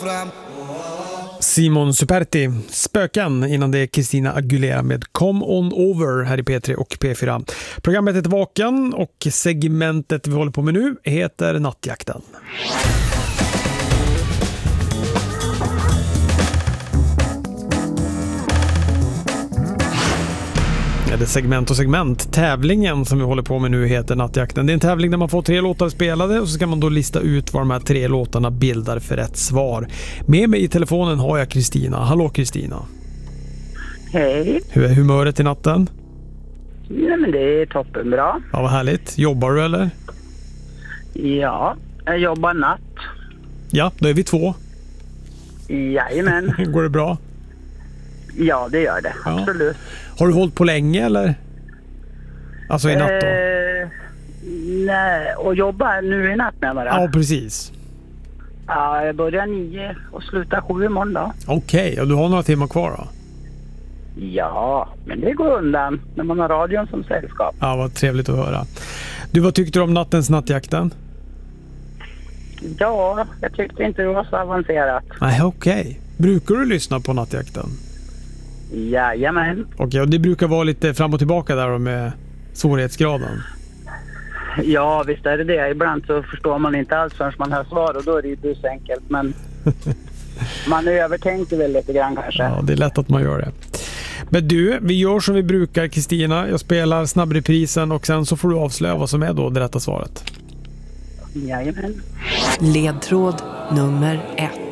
Simon Superti, Spöken, innan det är Christina Aguilera med Come On Over här i P3 och P4. Programmet heter Vaken och segmentet vi håller på med nu heter Nattjakten. Det segment och segment. Tävlingen som vi håller på med nu heter Nattjakten. Det är en tävling där man får 3 låtar spelade och så ska man då lista ut vad de här 3 låtarna bildar för rätt svar. Med mig i telefonen har jag Kristina. Hallå Kristina. Hej. Hur är humöret i natten? Ja, men det är toppenbra. Ja, vad härligt. Jobbar du eller? Ja, jag jobbar natt. Ja, då är vi 2. Jajamän. Går det bra? Ja, det gör det. Ja. Absolut. Har du hållit på länge eller? Alltså i natt då? Nej, och jobbar nu i natt menar jag. Ja, precis. Ja, jag börjar 9 och slutar 7 imorgon då. Okej, och du har några timmar kvar då? Ja, men det går undan när man har radion som sällskap. Ja, vad trevligt att höra. Du, vad tyckte du om nattens Nattjakten? Ja, jag tyckte inte det var så avancerat. Nej, okej. Brukar du lyssna på Nattjakten? Jajamän. Okej, och det brukar vara lite fram och tillbaka där med svårighetsgraden. Ja, visst är det. Ibland så förstår man inte alls förrän man hör svar och då är det ju busenkelt. Men man övertänker väl lite grann kanske. Ja, det är lätt att man gör det. Men du, vi gör som vi brukar, Kristina. Jag spelar snabbreprisen och sen så får du avslöja vad som är då det rätta svaret. Jajamän. Ledtråd nummer 1.